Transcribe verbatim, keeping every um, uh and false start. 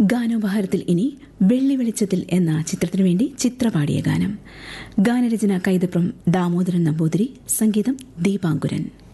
ഗാനോപഹാരത്തിൽ ഇനി വെള്ളി വെളിച്ചത്തിൽ എന്ന ചിത്രത്തിനു വേണ്ടി ചിത്ര പാടിയ ഗാനം. ഗാനരചന കൈതപ്രം ദാമോദരൻ നമ്പൂതിരി, സംഗീതം ദീപാങ്കുരൻ.